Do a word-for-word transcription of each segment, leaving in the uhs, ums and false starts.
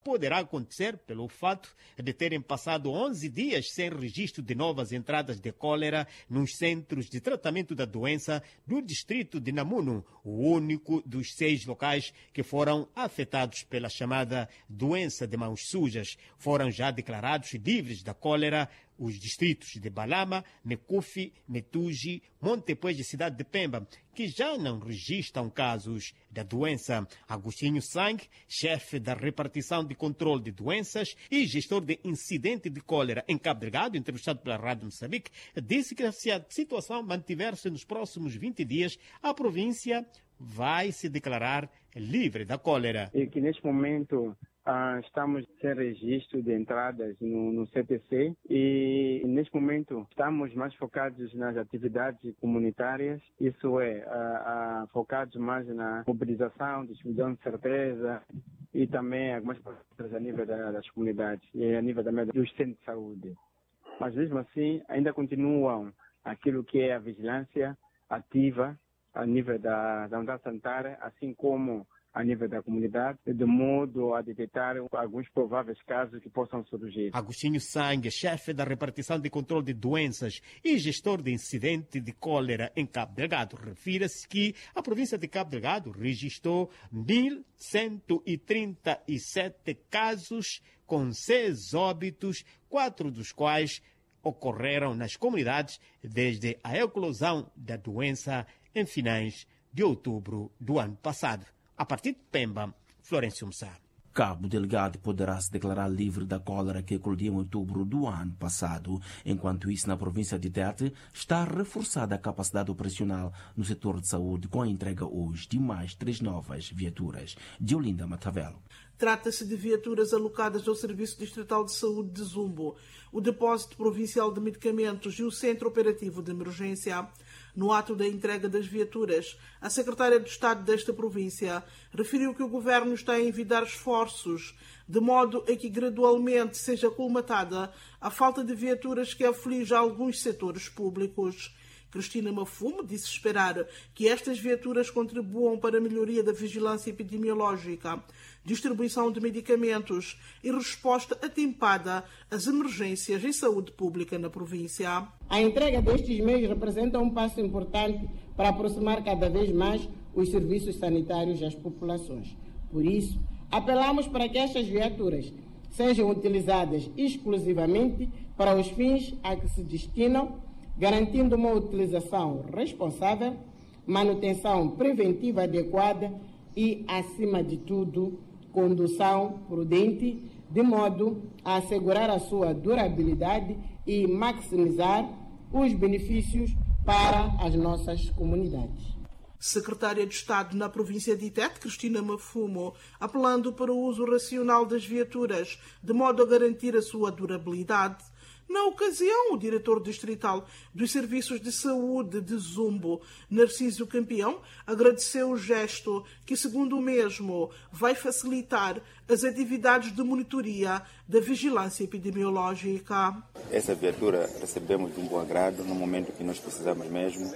poderá acontecer pelo fato de terem passado onze dias sem registro de novas entradas de cólera nos centros de tratamento da doença do distrito de Namuno, o único dos seis locais que foram afetados pela chamada doença de mãos sujas. Foram já declarados livres da cólera os distritos de Balama, Mecufi, Metuji, Montepuez e Cidade de Pemba, que já não registram casos da doença. Agostinho Sang, chefe da repartição de controle de doenças e gestor de incidente de cólera em Cabo Delgado, entrevistado pela Rádio Moçambique, disse que se a situação mantiver-se nos próximos vinte dias, a província vai se declarar livre da cólera. E que neste momento ah, estamos sem registro de entradas no, no C T C e neste momento estamos mais focados nas atividades comunitárias, isso é, ah, ah, focados mais na mobilização, distribuição de certeza e também algumas coisas a nível da, das comunidades e a nível também dos centros de saúde. Mas mesmo assim ainda continuam aquilo que é a vigilância ativa a nível da, da unidade sanitária, assim como a nível da comunidade, de modo a detectar alguns prováveis casos que possam surgir. Agostinho Sang, chefe da repartição de controle de doenças e gestor de incidente de cólera em Cabo Delgado, refere-se que a província de Cabo Delgado registrou mil cento e trinta e sete casos com seis óbitos, quatro dos quais ocorreram nas comunidades desde a eclosão da doença em finais de outubro do ano passado. A partir de Pemba, Florencio Mussá. Cabo Delgado poderá se declarar livre da cólera que eclodiu em outubro do ano passado. Enquanto isso, na província de Tete, está reforçada a capacidade operacional no setor de saúde com a entrega hoje de mais três novas viaturas. De Olinda Matavel. Trata-se de viaturas alocadas ao Serviço Distrital de Saúde de Zumbo, o Depósito Provincial de Medicamentos e o Centro Operativo de Emergência. No ato da entrega das viaturas, a secretária de Estado desta província referiu que o governo está a envidar esforços de modo a que gradualmente seja colmatada a falta de viaturas que aflige alguns setores públicos. Cristina Mafumo disse esperar que estas viaturas contribuam para a melhoria da vigilância epidemiológica, distribuição de medicamentos e resposta atempada às emergências em saúde pública na província. A entrega destes meios representa um passo importante para aproximar cada vez mais os serviços sanitários às populações. Por isso, apelamos para que estas viaturas sejam utilizadas exclusivamente para os fins a que se destinam, garantindo uma utilização responsável, manutenção preventiva adequada e, acima de tudo, condução prudente, de modo a assegurar a sua durabilidade e maximizar os benefícios para as nossas comunidades. Secretária de Estado na província de Tete, Cristina Mafumo, apelando para o uso racional das viaturas, de modo a garantir a sua durabilidade. Na ocasião, o diretor distrital dos Serviços de Saúde de Zumbo, Narciso Campeão, agradeceu o gesto que, segundo o mesmo, vai facilitar as atividades de monitoria da vigilância epidemiológica. Essa viatura recebemos de um bom agrado no momento que nós precisamos mesmo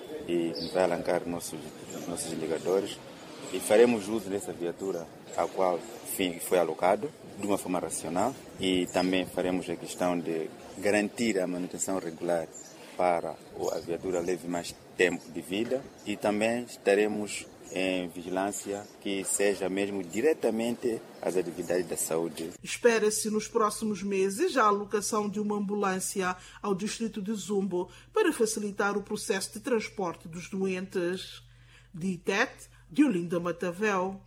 e vai alancar nossos, nossos ligadores e faremos uso dessa viatura a qual foi alocado de uma forma racional e também faremos a questão de garantir a manutenção regular para a viatura leve mais tempo de vida e também estaremos em vigilância que seja mesmo diretamente às atividades da saúde. Espera-se nos próximos meses a alocação de uma ambulância ao distrito de Zumbo para facilitar o processo de transporte dos doentes. De Tete, de Olinda Matavel.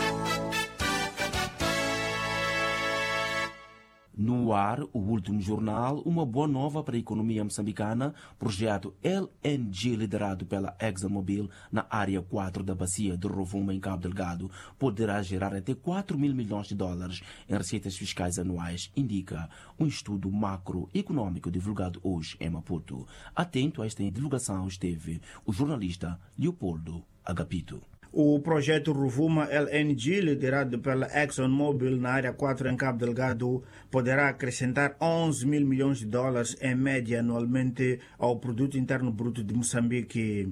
No ar, o último jornal, uma boa nova para a economia moçambicana, projeto L N G liderado pela ExxonMobil na área quatro da bacia de Rovuma, em Cabo Delgado, poderá gerar até quatro mil milhões de dólares em receitas fiscais anuais, indica um estudo macroeconômico divulgado hoje em Maputo. Atento a esta divulgação esteve o jornalista Leopoldo Agapito. O projeto Rovuma L N G, liderado pela ExxonMobil na área quatro em Cabo Delgado, poderá acrescentar onze mil milhões de dólares em média anualmente ao Produto Interno Bruto de Moçambique.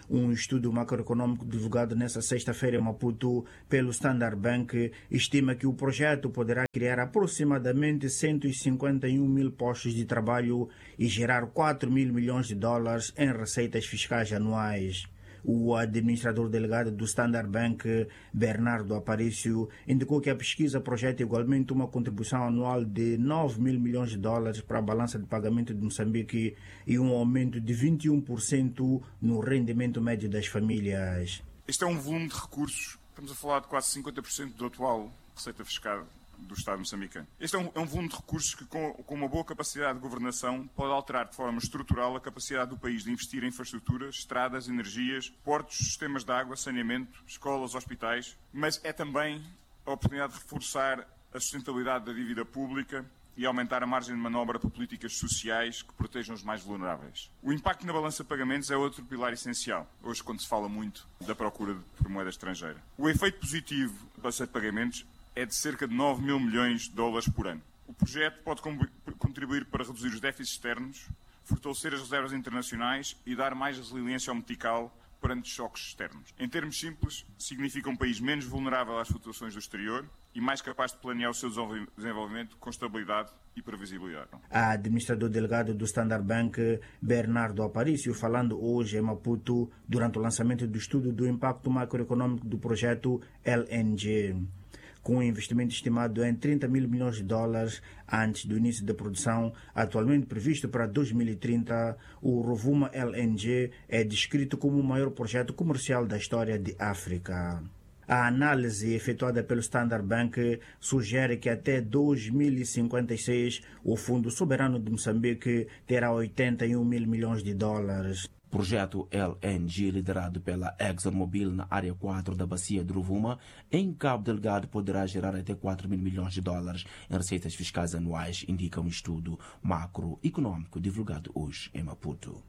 Um estudo macroeconômico divulgado nesta sexta-feira em Maputo pelo Standard Bank estima que o projeto poderá criar aproximadamente cento e cinquenta e um mil postos de trabalho e gerar quatro mil milhões de dólares em receitas fiscais anuais. O administrador delegado do Standard Bank, Bernardo Aparício, indicou que a pesquisa projeta igualmente uma contribuição anual de nove mil milhões de dólares para a balança de pagamento de Moçambique e um aumento de vinte e um por cento no rendimento médio das famílias. Este é um volume de recursos, estamos a falar de quase cinquenta por cento do atual receita fiscal do Estado moçambicano. Este é um, é um volume de recursos que, com, com uma boa capacidade de governação, pode alterar de forma estrutural a capacidade do país de investir em infraestruturas, estradas, energias, portos, sistemas de água, saneamento, escolas, hospitais, mas é também a oportunidade de reforçar a sustentabilidade da dívida pública e aumentar a margem de manobra para políticas sociais que protejam os mais vulneráveis. O impacto na balança de pagamentos é outro pilar essencial, hoje quando se fala muito da procura por moeda estrangeira. O efeito positivo da balança de pagamentos é de cerca de nove mil milhões de dólares por ano. O projeto pode contribuir para reduzir os déficits externos, fortalecer as reservas internacionais e dar mais resiliência ao metical perante choques externos. Em termos simples, significa um país menos vulnerável às flutuações do exterior e mais capaz de planear o seu desenvolvimento com estabilidade e previsibilidade. A administrador delegado do Standard Bank, Bernardo Aparício, falando hoje em Maputo durante o lançamento do estudo do impacto macroeconômico do projeto L N G. Com um investimento estimado em trinta mil milhões de dólares antes do início da produção, atualmente previsto para dois mil e trinta, o Rovuma L N G é descrito como o maior projeto comercial da história de África. A análise efetuada pelo Standard Bank sugere que até dois mil e cinquenta e seis o Fundo Soberano de Moçambique terá oitenta e um mil milhões de dólares. Projeto L N G, liderado pela ExxonMobil na área quatro da bacia de Rovuma, em Cabo Delgado, poderá gerar até quatro mil milhões de dólares em receitas fiscais anuais, indica um estudo macroeconômico divulgado hoje em Maputo.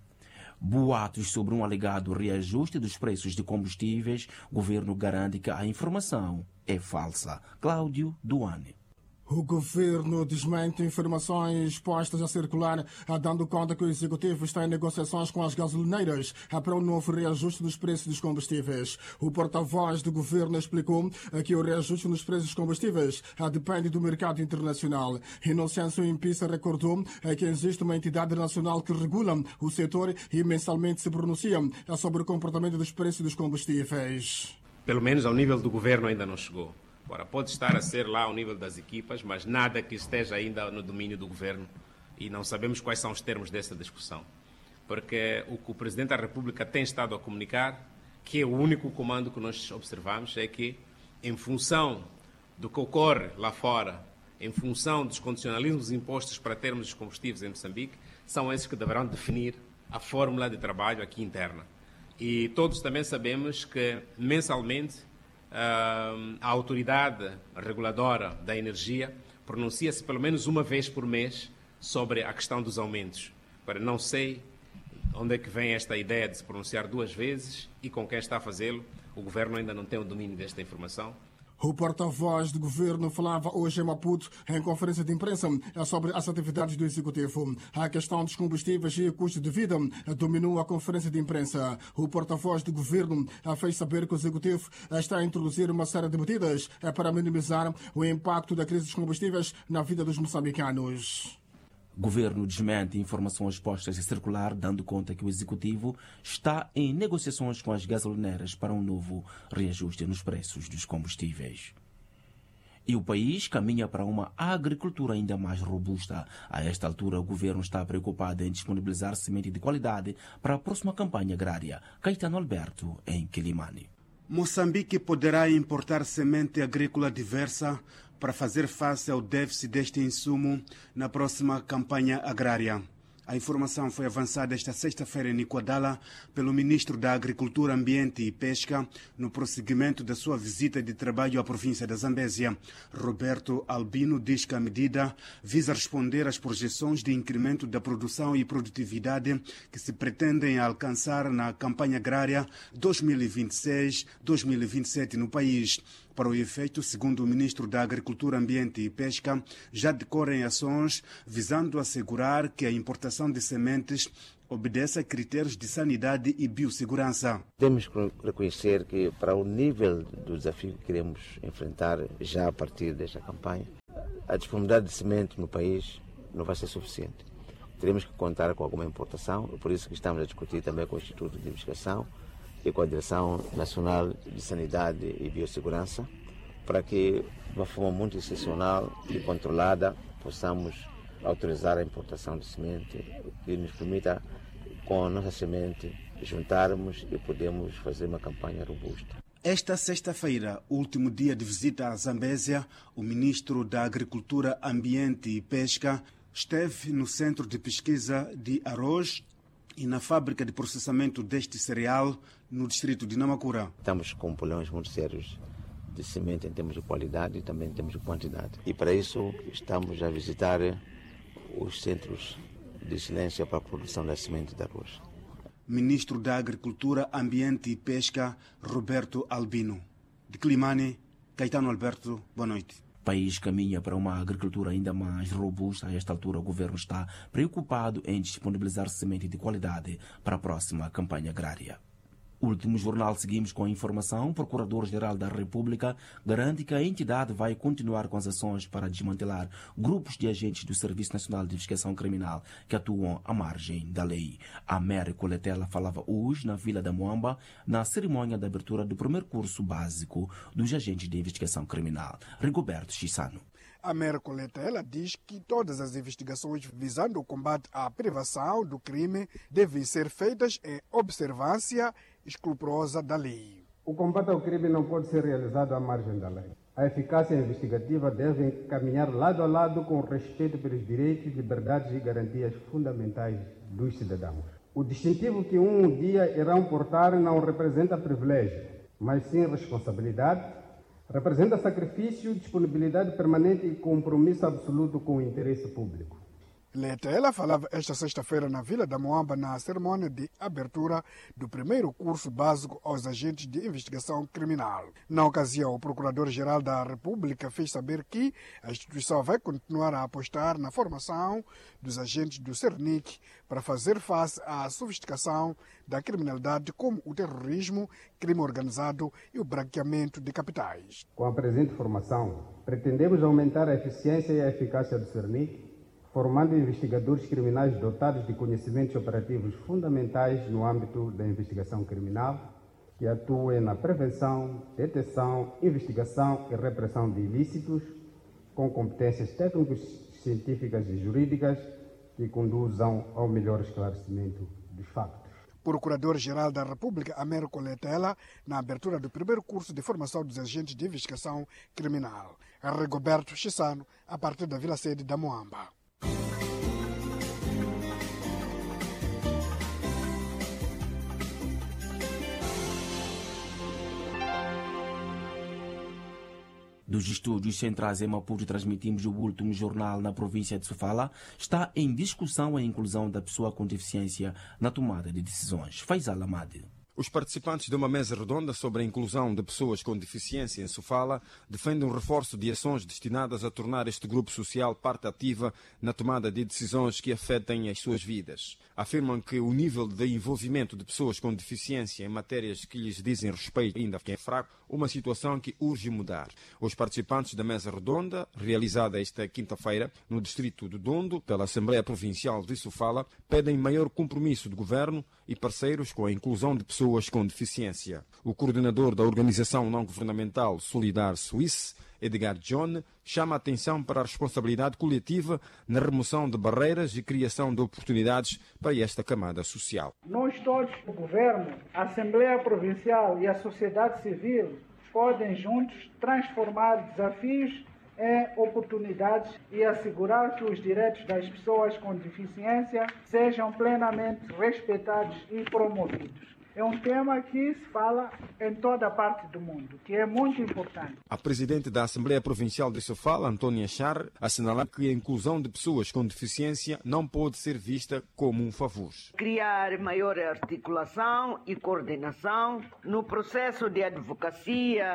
Boatos sobre um alegado reajuste dos preços de combustíveis, o governo garante que a informação é falsa. Cláudio Duane. O governo desmente informações postas a circular, dando conta que o executivo está em negociações com as gasolineiras para um novo reajuste dos preços dos combustíveis. O porta-voz do governo explicou que o reajuste nos preços dos combustíveis depende do mercado internacional. Inocêncio Impisa recordou que existe uma entidade nacional que regula o setor e mensalmente se pronuncia sobre o comportamento dos preços dos combustíveis. Pelo menos ao nível do governo ainda não chegou. Agora, pode estar a ser lá ao nível das equipas, mas nada que esteja ainda no domínio do governo e não sabemos quais são os termos dessa discussão. Porque o que o Presidente da República tem estado a comunicar, que é o único comando que nós observamos, é que, em função do que ocorre lá fora, em função dos condicionalismos impostos para termos os combustíveis em Moçambique, são esses que deverão definir a fórmula de trabalho aqui interna. E todos também sabemos que, mensalmente, a autoridade reguladora da energia pronuncia-se pelo menos uma vez por mês sobre a questão dos aumentos. Para não sei onde é que vem esta ideia de se pronunciar duas vezes e com quem está a fazê-lo. O governo ainda não tem o domínio desta informação. O porta-voz do governo falava hoje em Maputo, em conferência de imprensa, sobre as atividades do executivo. A questão dos combustíveis e o custo de vida dominou a conferência de imprensa. O porta-voz do governo fez saber que o executivo está a introduzir uma série de medidas para minimizar o impacto da crise dos combustíveis na vida dos moçambicanos. O governo desmente informações postas a circular, dando conta que o executivo está em negociações com as gasolineiras para um novo reajuste nos preços dos combustíveis. E o país caminha para uma agricultura ainda mais robusta. A esta altura, o governo está preocupado em disponibilizar semente de qualidade para a próxima campanha agrária. Caetano Alberto, em Quilimane. Moçambique poderá importar semente agrícola diversa para fazer face ao déficit deste insumo na próxima campanha agrária. A informação foi avançada esta sexta-feira em Niquadala pelo ministro da Agricultura, Ambiente e Pesca no prosseguimento da sua visita de trabalho à província da Zambésia. Roberto Albino diz que a medida visa responder às projeções de incremento da produção e produtividade que se pretendem alcançar na campanha agrária dois mil e vinte e seis dois mil e vinte e sete no país. Para o efeito, segundo o Ministro da Agricultura, Ambiente e Pesca, já decorrem ações visando assegurar que a importação de sementes obedeça a critérios de sanidade e biossegurança. Temos que reconhecer que, para o nível do desafio que queremos enfrentar já a partir desta campanha, a disponibilidade de semente no país não vai ser suficiente. Teremos que contar com alguma importação, por isso que estamos a discutir também com o Instituto de Investigação e com a Direção Nacional de Sanidade e Biossegurança, para que, de uma forma muito excepcional e controlada, possamos autorizar a importação de semente que nos permita, com a nossa semente, juntarmos e podemos fazer uma campanha robusta. Esta sexta-feira, último dia de visita à Zambésia, o Ministro da Agricultura, Ambiente e Pesca esteve no Centro de Pesquisa de Arroz e na fábrica de processamento deste cereal no distrito de Namakura. Estamos com problemas muito sérios de semente em termos de qualidade e também em termos de quantidade. E para isso estamos a visitar os centros de excelência para a produção da semente de arroz. Ministro da Agricultura, Ambiente e Pesca, Roberto Albino. De Climane, Caetano Alberto, boa noite. O país caminha para uma agricultura ainda mais robusta. A esta altura, o governo está preocupado em disponibilizar semente de qualidade para a próxima campanha agrária. Último jornal, seguimos com a informação. O Procurador-Geral da República garante que a entidade vai continuar com as ações para desmantelar grupos de agentes do Serviço Nacional de Investigação Criminal que atuam à margem da lei. Américo Letela falava hoje na Vila da Moamba, na cerimônia de abertura do primeiro curso básico dos agentes de investigação criminal. Rigoberto Chissano. Américo Letela diz que todas as investigações visando o combate à privação do crime devem ser feitas em observância escrupulosa da lei. O combate ao crime não pode ser realizado à margem da lei. A eficácia investigativa deve caminhar lado a lado com o respeito pelos direitos, liberdades e garantias fundamentais dos cidadãos. O distintivo que um dia irão portar não representa privilégio, mas sim responsabilidade. Representa sacrifício, disponibilidade permanente e compromisso absoluto com o interesse público. Letela falava esta sexta-feira na Vila da Moamba na cerimônia de abertura do primeiro curso básico aos agentes de investigação criminal. Na ocasião, o Procurador-Geral da República fez saber que a instituição vai continuar a apostar na formação dos agentes do CERNIC para fazer face à sofisticação da criminalidade como o terrorismo, crime organizado e o branqueamento de capitais. Com a presente formação, pretendemos aumentar a eficiência e a eficácia do CERNIC, formando investigadores criminais dotados de conhecimentos operativos fundamentais no âmbito da investigação criminal, que atuem na prevenção, detecção, investigação e repressão de ilícitos, com competências técnicas, científicas e jurídicas que conduzam ao melhor esclarecimento dos fatos. Procurador-Geral da República, Américo Letela, na abertura do primeiro curso de formação dos agentes de investigação criminal. Rigoberto Chissano, a partir da Vila Sede da Moamba. Dos estúdios centrais em Maputo, transmitimos o último jornal na província de Sofala. Está em discussão a inclusão da pessoa com deficiência na tomada de decisões. Faisal Amade. Os participantes de uma mesa redonda sobre a inclusão de pessoas com deficiência em Sofala defendem um reforço de ações destinadas a tornar este grupo social parte ativa na tomada de decisões que afetem as suas vidas. Afirmam que o nível de envolvimento de pessoas com deficiência em matérias que lhes dizem respeito ainda é fraco, uma situação que urge mudar. Os participantes da mesa redonda, realizada esta quinta-feira no distrito do Dondo, pela Assembleia Provincial de Sofala, pedem maior compromisso do governo e parceiros com a inclusão de pessoas com deficiência. O coordenador da organização não-governamental Solidar Suisse, Edgar John, chama a atenção para a responsabilidade coletiva na remoção de barreiras e criação de oportunidades para esta camada social. Nós todos, o governo, a Assembleia Provincial e a sociedade civil, podem juntos transformar desafios em oportunidades e assegurar que os direitos das pessoas com deficiência sejam plenamente respeitados e promovidos. É um tema que se fala em toda a parte do mundo, que é muito importante. A presidente da Assembleia Provincial de Sofala, Antônia Char, assinala que a inclusão de pessoas com deficiência não pode ser vista como um favor. Criar maior articulação e coordenação no processo de advocacia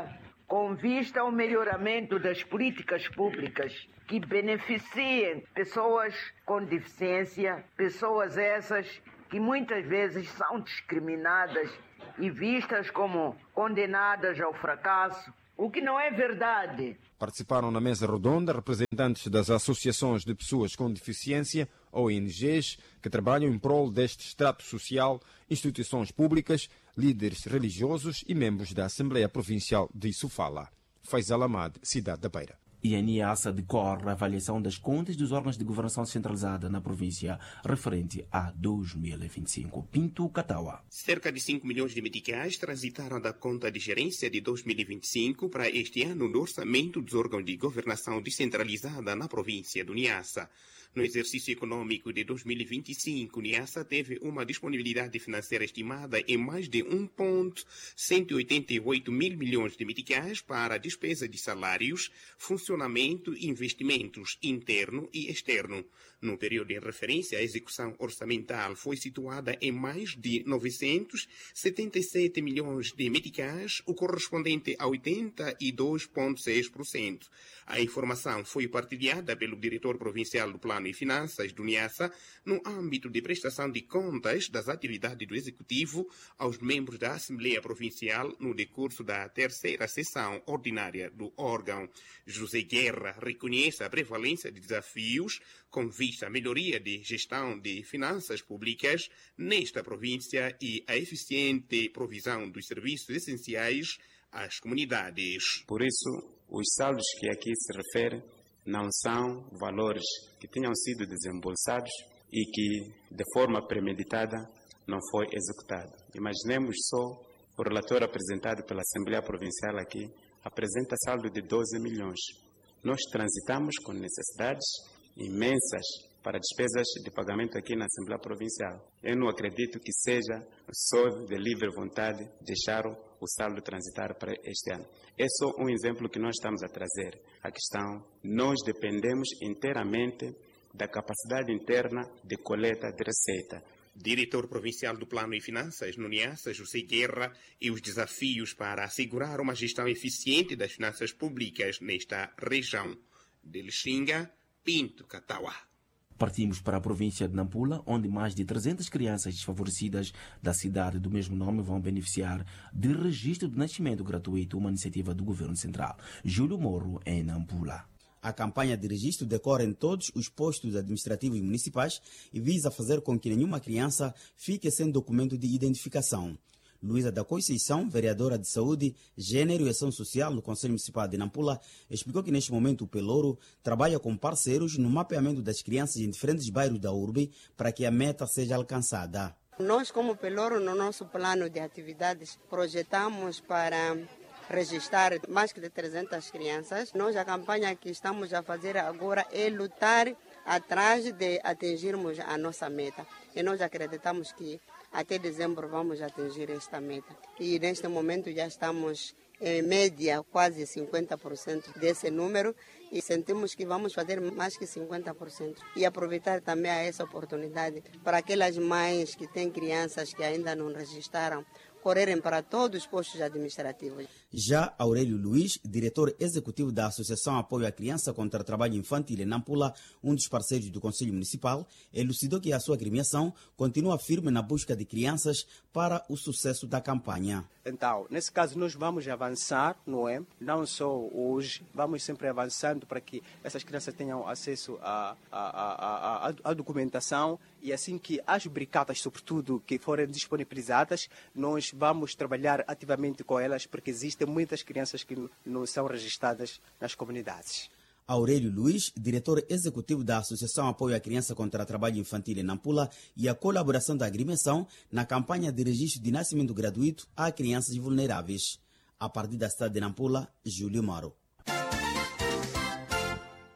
com vista ao melhoramento das políticas públicas que beneficiem pessoas com deficiência, pessoas essas que muitas vezes são discriminadas e vistas como condenadas ao fracasso, o que não é verdade. Participaram na mesa redonda representantes das associações de pessoas com deficiência, O N Gs, que trabalham em prol deste extrato social, instituições públicas, líderes religiosos e membros da Assembleia Provincial de Sofala. Faisal Ahmad, Cidade da Beira. E a Niassa decorre a avaliação das contas dos órgãos de governação descentralizada na província referente a dois mil e vinte e cinco. Pinto Cataua. Cerca de cinco milhões de meticais transitaram da conta de gerência de dois mil e vinte e cinco para este ano no orçamento dos órgãos de governação descentralizada na província do Niassa. No exercício econômico de dois mil e vinte e cinco, Niassa teve uma disponibilidade financeira estimada em mais de um vírgula cento e oitenta e oito mil milhões de meticais para despesa de salários, funcionamento e investimentos interno e externo. No período em referência, a execução orçamental foi situada em mais de novecentos e setenta e sete milhões de meticais, o correspondente a oitenta e dois vírgula seis por cento. A informação foi partilhada pelo diretor provincial do Plano e Finanças do Niassa no âmbito de prestação de contas das atividades do Executivo aos membros da Assembleia Provincial no decurso da terceira sessão ordinária do órgão. José Guerra reconhece a prevalência de desafios com vista à melhoria de gestão de finanças públicas nesta província e a eficiente provisão dos serviços essenciais às comunidades. Por isso, os saldos que aqui se refere não são valores que tenham sido desembolsados e que, de forma premeditada, não foi executado. Imaginemos só o relatório apresentado pela Assembleia Provincial aqui, apresenta saldo de doze milhões. Nós transitamos com necessidades imensas para despesas de pagamento aqui na Assembleia Provincial. Eu não acredito que seja só de livre vontade deixar o saldo transitar para este ano. É só um exemplo que nós estamos a trazer. A questão, nós dependemos inteiramente da capacidade interna de coleta de receita. Diretor Provincial do Plano e Finanças no Niassa, José Guerra, e os desafios para assegurar uma gestão eficiente das finanças públicas nesta região. De Lixinga, Pinto Cataua. Partimos para a província de Nampula, onde mais de trezentas crianças desfavorecidas da cidade do mesmo nome vão beneficiar de registro de nascimento gratuito, uma iniciativa do Governo Central. Júlio Moro, em Nampula. A campanha de registro decorre em todos os postos administrativos municipais e visa fazer com que nenhuma criança fique sem documento de identificação. Luísa da Conceição, vereadora de Saúde, Gênero e Ação Social no Conselho Municipal de Nampula, explicou que neste momento o Pelouro trabalha com parceiros no mapeamento das crianças em diferentes bairros da urbe para que a meta seja alcançada. Nós, como Pelouro, no nosso plano de atividades, projetamos para registrar mais de trezentas crianças. Nós, a campanha que estamos a fazer agora é lutar atrás de atingirmos a nossa meta. E nós acreditamos que até dezembro vamos atingir esta meta. E neste momento já estamos em média quase cinquenta por cento desse número e sentimos que vamos fazer mais que cinquenta por cento. E aproveitar também essa oportunidade para aquelas mães que têm crianças que ainda não registraram, correrem para todos os postos administrativos. Já Aurélio Luiz, diretor executivo da Associação Apoio à Criança contra o Trabalho Infantil em Nampula, um dos parceiros do Conselho Municipal, elucidou que a sua agremiação continua firme na busca de crianças para o sucesso da campanha. Então, nesse caso, nós vamos avançar, não é? Não só hoje, vamos sempre avançando para que essas crianças tenham acesso à, à, à, à, à documentação e assim que as bricadas, sobretudo, que forem disponibilizadas, nós vamos trabalhar ativamente com elas, porque existem muitas crianças que não são registradas nas comunidades. Aurélio Luiz, diretor executivo da Associação Apoio à Criança contra o Trabalho Infantil em Nampula, e a colaboração da agremiação na campanha de registro de nascimento gratuito a crianças vulneráveis. A partir da cidade de Nampula, Júlio Moro.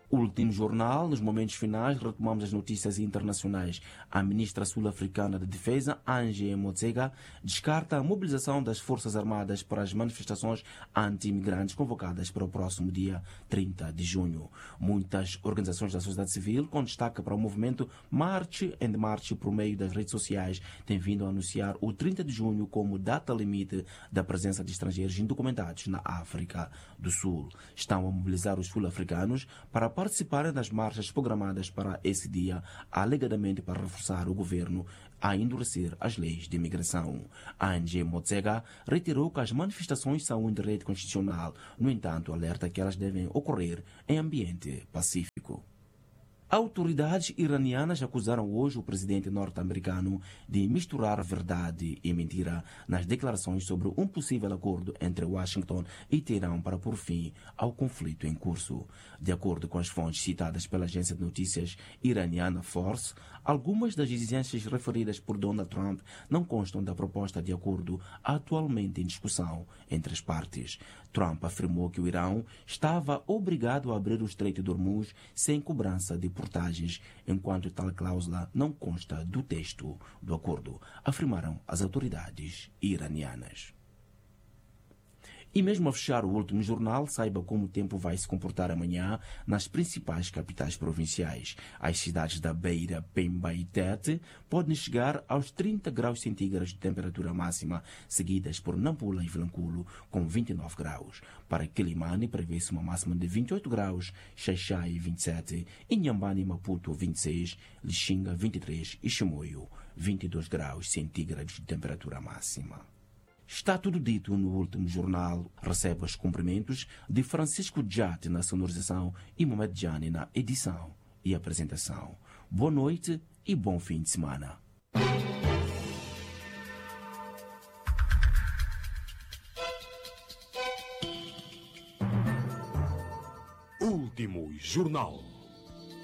Último jornal, nos momentos finais, retomamos as notícias internacionais. A ministra sul-africana de Defesa, Angie Motshekga, descarta a mobilização das Forças Armadas para as manifestações anti-imigrantes convocadas para o próximo dia trinta de junho. Muitas organizações da sociedade civil, com destaque para o movimento March and March por meio das redes sociais, têm vindo a anunciar o trinta de junho como data limite da presença de estrangeiros indocumentados na África do Sul. Estão a mobilizar os sul-africanos para participarem das marchas programadas para esse dia, alegadamente para reforçar o governo a endurecer as leis de imigração. Angie Motshekga reiterou que as manifestações são um direito constitucional, no entanto, alerta que elas devem ocorrer em ambiente pacífico. Autoridades iranianas acusaram hoje o presidente norte-americano de misturar verdade e mentira nas declarações sobre um possível acordo entre Washington e Teherã para pôr fim ao conflito em curso. De acordo com as fontes citadas pela agência de notícias iraniana Force, algumas das exigências referidas por Donald Trump não constam da proposta de acordo atualmente em discussão entre as partes. Trump afirmou que o Irão estava obrigado a abrir o Estreito de Hormuz sem cobrança de portagens, enquanto tal cláusula não consta do texto do acordo, afirmaram as autoridades iranianas. E mesmo a fechar o último jornal, saiba como o tempo vai se comportar amanhã nas principais capitais provinciais. As cidades da Beira, Pemba e Tete podem chegar aos trinta graus centígrados de temperatura máxima, seguidas por Nampula e Vilanculo, com vinte e nove graus. Para Quelimane, prevê-se uma máxima de vinte e oito graus, Xaixai vinte e sete, Inhambane e Maputo vinte e seis, Lixinga vinte e três e Chimoio vinte e dois graus centígrados de temperatura máxima. Está tudo dito no último jornal. Recebe os cumprimentos de Francisco Jate na sonorização e Mohamed Jani na edição e apresentação. Boa noite e bom fim de semana. Último jornal.